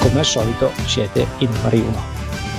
come al solito siete i numeri uno.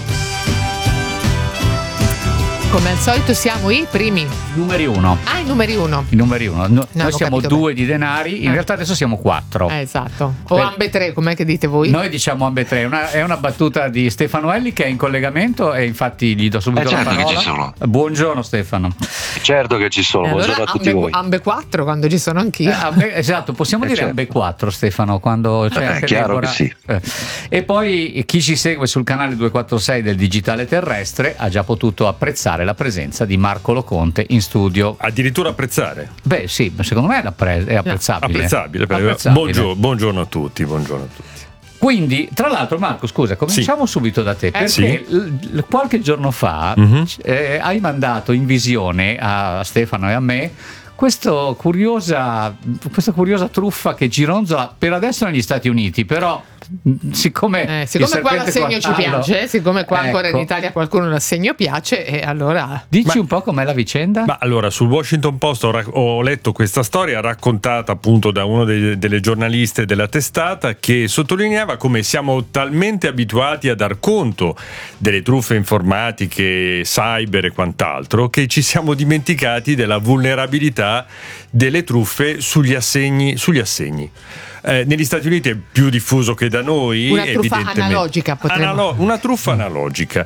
Come al solito siamo i primi. Numeri uno. Ah, i numeri uno. I numeri uno. Noi siamo capito 2 di denari, in realtà adesso siamo 4. Esatto. O ambe 3, com'è che dite voi? Noi diciamo ambe 3, è una battuta di Stefano Elli che è in collegamento e infatti gli do subito la parola. Che ci sono. Buongiorno Stefano. Certo che ci sono, buongiorno a tutti voi. Ambe 4 quando ci sono anch'io. Esatto, possiamo dire certo. ambe 4 Stefano quando c'è anche chiaro Deborah. che sì. E poi chi ci segue sul canale 246 del Digitale Terrestre ha già potuto apprezzare la presenza di Marco Loconte in studio. Addirittura apprezzare? Beh sì, secondo me è apprezzabile. Apprezzabile. Buongiorno a tutti, Quindi, tra l'altro, Marco, scusa, cominciamo subito da te, perché qualche giorno fa hai mandato in visione a Stefano e a me questa curiosa truffa che gironzola per adesso negli Stati Uniti, però siccome qua l'assegno ci piace, siccome qua ancora in Italia qualcuno l'assegno piace, e allora dici un po' com'è la vicenda? Ma allora, sul Washington Post ho letto questa storia raccontata appunto da uno delle giornaliste della testata, che sottolineava come siamo talmente abituati a dar conto delle truffe informatiche, cyber e quant'altro, che ci siamo dimenticati della vulnerabilità delle truffe sugli assegni. Negli Stati Uniti è più diffuso che da noi. Una truffa analogica, una truffa analogica.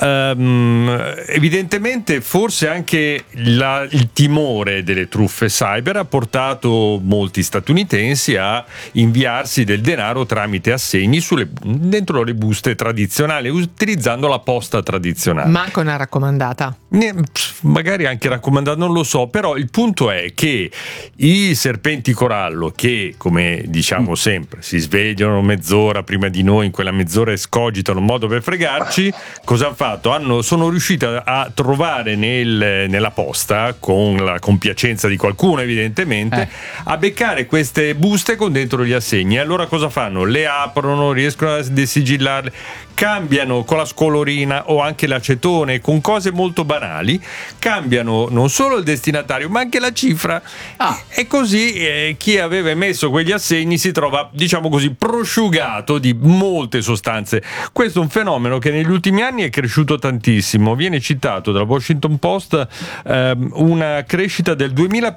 Evidentemente forse anche il timore delle truffe cyber ha portato molti statunitensi a inviarsi del denaro tramite assegni dentro le buste tradizionali, utilizzando la posta tradizionale. Manca una raccomandata. Magari anche raccomandata, non lo so, però il punto è che i serpenti corallo, che come diciamo sempre si svegliano mezz'ora prima di noi, in quella mezz'ora escogitano un modo per fregarci, cosa hanno fatto? Sono riusciti a trovare nella posta, con la compiacenza di qualcuno evidentemente, a beccare queste buste con dentro gli assegni. Allora cosa fanno? Le aprono, riescono a desigillarle, cambiano con la scolorina o anche l'acetone, con cose molto banali, cambiano non solo il destinatario ma anche la cifra, e così chi aveva emesso quegli assegni si trova, diciamo così, prosciugato di molte sostanze. Questo è un fenomeno che negli ultimi anni è cresciuto tantissimo. Viene citato dal Washington Post una crescita del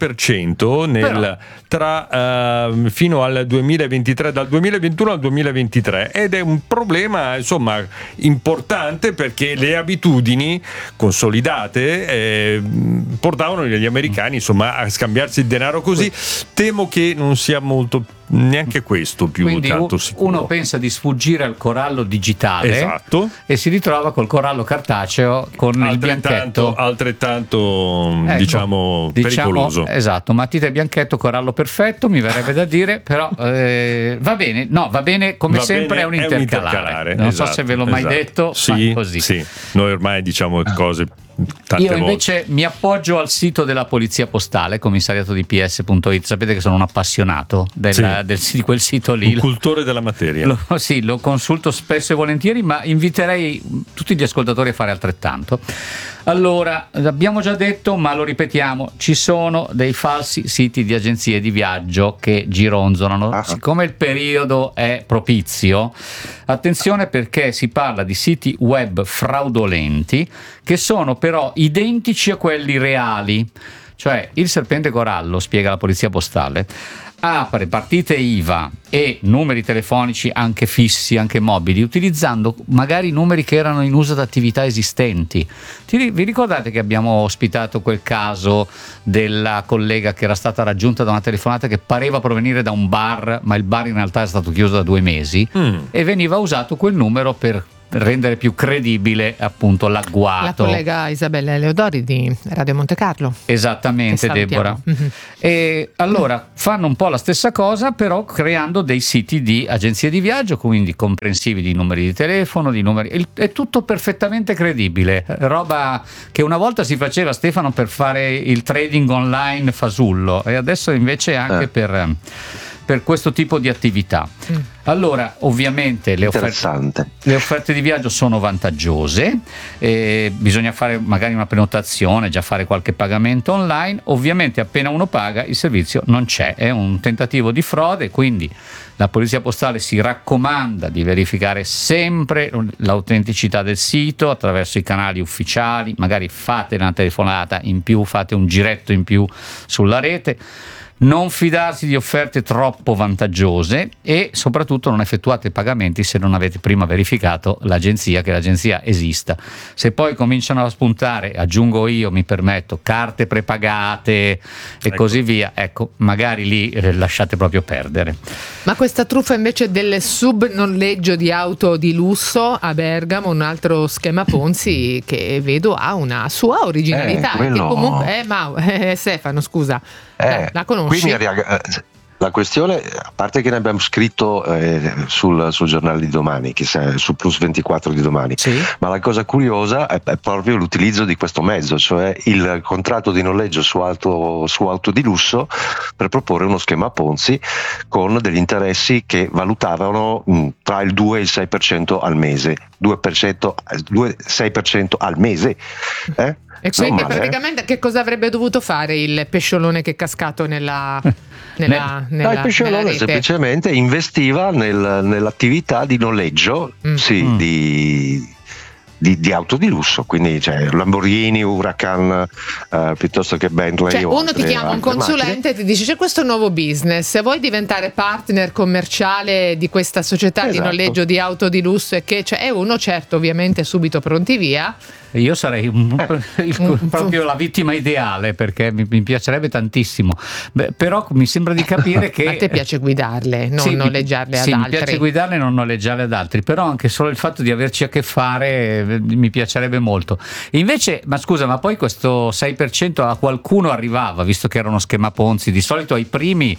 2000% fino al 2023, dal 2021 al 2023, ed è un problema importante, perché le abitudini consolidate portavano gli americani a scambiarsi il denaro così. Temo che non sia molto neanche questo più. Quindi tanto sicuro. Uno pensa di sfuggire al corallo digitale, esatto, e si ritrova col corallo cartaceo con il bianchetto altrettanto pericoloso. Esatto, matita e bianchetto, corallo perfetto, mi verrebbe da dire, però va bene come sempre, è un intercalare. Non so se ve l'ho mai detto, sì, così. Sì, noi ormai diciamo cose tante Io volte. invece mi appoggio al sito della Polizia Postale, commissariato di ps.it. Sapete che sono un appassionato di quel sito lì, un cultore della materia. Lo consulto spesso e volentieri, ma inviterei tutti gli ascoltatori a fare altrettanto. Allora, l'abbiamo già detto, ma lo ripetiamo, ci sono dei falsi siti di agenzie di viaggio che gironzolano. Siccome il periodo è propizio, attenzione, perché si parla di siti web fraudolenti che sono però identici a quelli reali. Cioè, il serpente corallo, spiega la Polizia Postale, apre partite IVA e numeri telefonici anche fissi, anche mobili, utilizzando magari numeri che erano in uso da attività esistenti. Vi ricordate che abbiamo ospitato quel caso della collega che era stata raggiunta da una telefonata che pareva provenire da un bar, ma il bar in realtà è stato chiuso da 2 mesi, e veniva usato quel numero per rendere più credibile appunto l'agguato. La collega Isabella Eleodori di Radio Monte Carlo. Esattamente, Deborah. E allora fanno un po' la stessa cosa, però creando dei siti di agenzie di viaggio, quindi comprensivi di numeri di telefono, è tutto perfettamente credibile, roba che una volta si faceva, Stefano, per fare il trading online fasullo, e adesso invece anche per per questo tipo di attività. Allora, ovviamente le offerte di viaggio sono vantaggiose, bisogna fare magari una prenotazione, già fare qualche pagamento online. Ovviamente appena uno paga il servizio non c'è, è un tentativo di frode, quindi la Polizia Postale si raccomanda di verificare sempre l'autenticità del sito attraverso i canali ufficiali, magari fate una telefonata in più, fate un giretto in più sulla rete. Non fidarsi di offerte troppo vantaggiose e soprattutto non effettuate pagamenti se non avete prima verificato l'agenzia, che l'agenzia esista. Se poi cominciano a spuntare, aggiungo io, mi permetto, carte prepagate e così via, ecco, magari lì lasciate proprio perdere. Ma questa truffa invece del subnoleggio di auto di lusso a Bergamo, un altro schema Ponzi che vedo ha una sua originalità, che comunque Stefano, scusa, la conosci? Quindi la questione, a parte che ne abbiamo scritto sul giornale di domani, su Plus 24 di domani, sì. Ma la cosa curiosa è proprio l'utilizzo di questo mezzo, cioè il contratto di noleggio su auto di lusso per proporre uno schema Ponzi con degli interessi che valutavano tra il 2 e il 6% al mese, 6% al mese. E quindi praticamente che cosa avrebbe dovuto fare il pesciolone che è cascato nella il pesciolone semplicemente investiva nell'attività di noleggio di auto di lusso, quindi Lamborghini, Huracan, piuttosto che Bentley. Cioè uno ti chiama un consulente e ti dice c'è questo nuovo business, se vuoi diventare partner commerciale di questa società di noleggio di auto di lusso, e uno certo ovviamente subito pronti via. Io sarei proprio la vittima ideale, perché mi piacerebbe tantissimo. Però mi sembra di capire che a te piace guidarle, non noleggiarle ad altri. Mi piace guidarle e non noleggiarle ad altri, però anche solo il fatto di averci a che fare mi piacerebbe molto. Invece, ma scusa, ma poi questo 6% a qualcuno arrivava, visto che era uno schema Ponzi? Di solito ai primi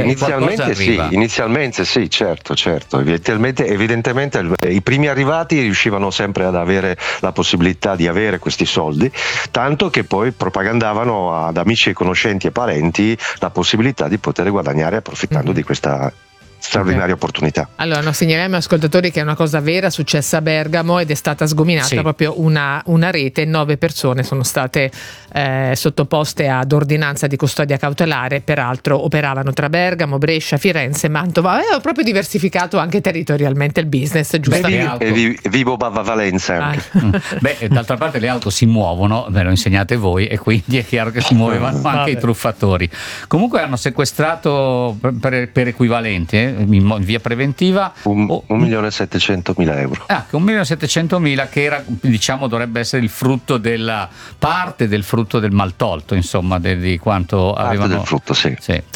inizialmente sì, certo. Evidentemente i primi arrivati riuscivano sempre ad avere la possibilità di avere questi soldi, tanto che poi propagandavano ad amici e conoscenti e parenti la possibilità di poter guadagnare approfittando di questa straordinaria opportunità. Allora, noi segnaliamo agli ascoltatori che è una cosa vera successa a Bergamo ed è stata sgominata proprio una rete. 9 persone sono state sottoposte ad ordinanza di custodia cautelare, peraltro operavano tra Bergamo, Brescia, Firenze, Mantova, aveva proprio diversificato anche territorialmente il business, giustamente. E vivo Valenza anche. D'altra parte le auto si muovono, ve lo insegnate voi, e quindi è chiaro che si muovevano anche i truffatori. Comunque hanno sequestrato per equivalenti in via preventiva 1.700.000 euro. 1.700.000 che era, dovrebbe essere il frutto della parte del frutto del maltolto, insomma, di quanto avevano. Del frutto, sì.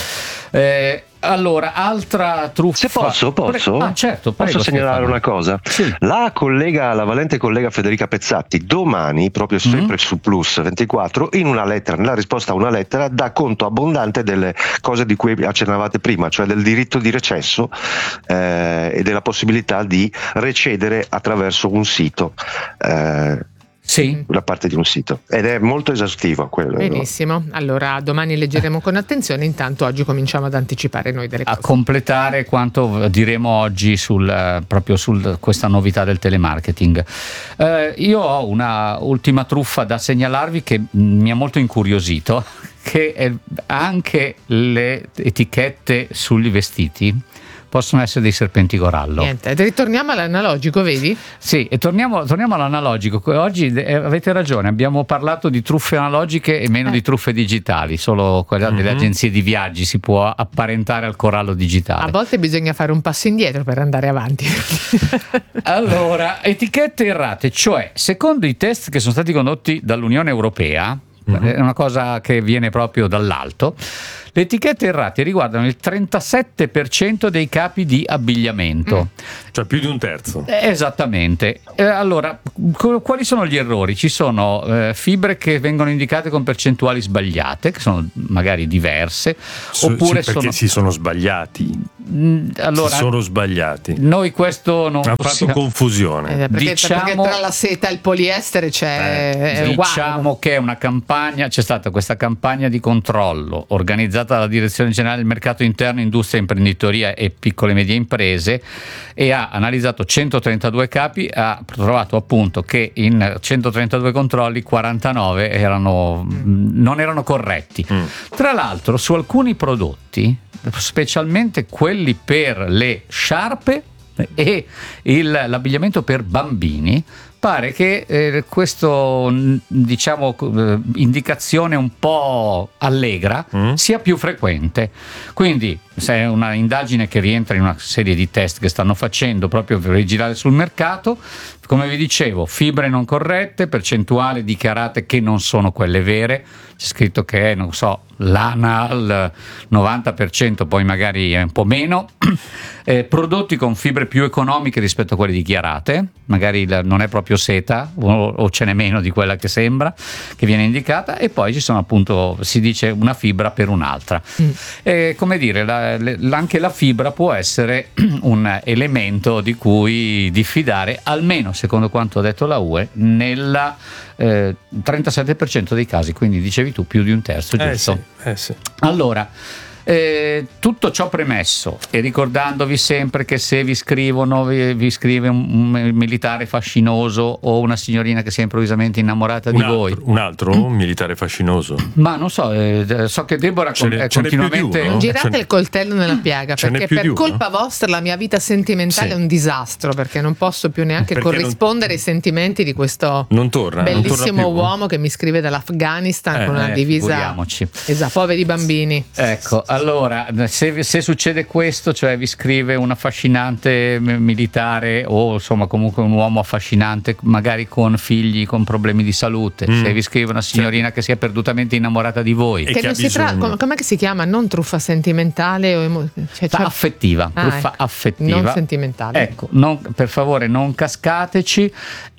Allora, altra truffa. Se posso? Certo, posso segnalare una cosa? Sì. La valente collega Federica Pezzatti domani, proprio sempre su Plus 24, nella risposta a una lettera, dà conto abbondante delle cose di cui accennavate prima, cioè del diritto di recesso e della possibilità di recedere attraverso un sito. Da parte di un sito, ed è molto esaustivo quello. Benissimo, allora domani leggeremo con attenzione, intanto oggi cominciamo ad anticipare noi delle cose. A completare quanto diremo oggi proprio su questa novità del telemarketing. Io ho una ultima truffa da segnalarvi che mi ha molto incuriosito, che è anche le etichette sugli vestiti possono essere dei serpenti corallo. Niente, ritorniamo all'analogico, vedi? Sì, e torniamo all'analogico. Oggi avete ragione, abbiamo parlato di truffe analogiche e meno di truffe digitali, solo quella delle agenzie di viaggi si può apparentare al corallo digitale. A volte bisogna fare un passo indietro per andare avanti. Allora, etichette errate, cioè secondo i test che sono stati condotti dall'Unione Europea, è una cosa che viene proprio dall'alto. Le etichette errate riguardano il 37% dei capi di abbigliamento. Cioè più di un terzo. Esattamente. Allora, quali sono gli errori? Ci sono fibre che vengono indicate con percentuali sbagliate, che sono magari diverse, oppure perché si sono sbagliati. Allora, si sono sbagliati. Noi questo non ha fatto confusione. Perché tra la seta e il poliestere c'è diciamo che è una campagna, c'è stata questa campagna di controllo organizzata realizzata dalla Direzione Generale del Mercato Interno, Industria, Imprenditoria e Piccole e Medie Imprese, e ha analizzato 132 capi, ha trovato appunto che in 132 controlli 49 non erano corretti. Tra l'altro su alcuni prodotti, specialmente quelli per le sciarpe e l'abbigliamento per bambini, pare che questo, diciamo, indicazione un po' allegra sia più frequente. Quindi se è una indagine che rientra in una serie di test che stanno facendo proprio per vigilare sul mercato, come vi dicevo, fibre non corrette, percentuali dichiarate che non sono quelle vere, c'è scritto che è, non so, lana al 90%, poi magari è un po' meno, prodotti con fibre più economiche rispetto a quelle dichiarate, magari non è proprio seta o ce n'è meno di quella che sembra, che viene indicata, e poi ci sono appunto, si dice, una fibra per un'altra. Come dire, anche la fibra può essere un elemento di cui diffidare, almeno secondo quanto ha detto la UE, nella 37% dei casi, quindi dicevi tu più di un terzo, giusto? Sì. Allora, tutto ciò premesso, e ricordandovi sempre che se vi scrivono, vi scrive un militare fascinoso o una signorina che si è improvvisamente innamorata di voi, un altro militare fascinoso, ma non so, so che Deborah è continuamente uno? Girate il coltello nella piaga, Ce n'è perché più di per uno? colpa vostra la mia vita sentimentale Sì. è un disastro, perché non posso più neanche Perché corrispondere ai sentimenti di questo non torna bellissimo più? uomo che mi scrive dall'Afghanistan con una divisa. figuriamoci. Esatto, poveri bambini. Ecco, allora, se succede questo, cioè vi scrive un affascinante militare o insomma comunque un uomo affascinante, magari con figli con problemi di salute, se vi scrive una signorina che si è perdutamente innamorata di voi, E Che che non ha si bisogno. com'è che si chiama? Non truffa sentimentale o affettiva, truffa ecco. affettiva, Non sentimentale. Ecco, per favore non cascateci.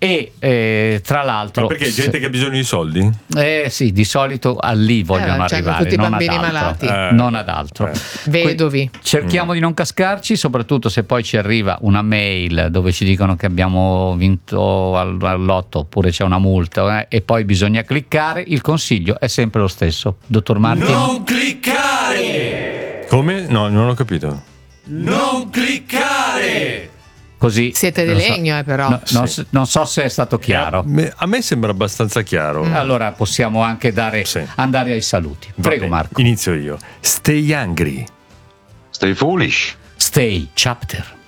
E tra l'altro, Ma perché gente che ha bisogno di soldi? sì, di solito lì vogliono c'hanno arrivare, tutti i non ad bambini altro. malati. Non ad altro. Vedovi. Cerchiamo di non cascarci, soprattutto se poi ci arriva una mail dove ci dicono che abbiamo vinto al lotto oppure c'è una multa, e poi bisogna cliccare. Il consiglio è sempre lo stesso, dottor Martin. Non cliccare! Come? No, non ho capito. Non cliccare! Così Siete di non so- legno, però. non so se è stato chiaro. A me sembra abbastanza chiaro. Allora possiamo anche Sì. andare ai saluti. Va Prego, bene, Marco. Inizio io. Stay hungry. Stay foolish. Stay chapter.